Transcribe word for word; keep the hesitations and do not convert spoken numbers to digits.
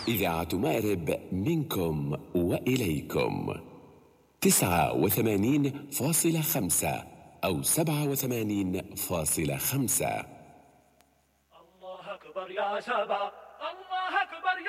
إذاعة مأرب منكم وإليكم. تسعة وثمانين فاصلة خمسة أو سبعة وثمانين فاصلة خمسة. الله أكبر يا شباب، الله أكبر.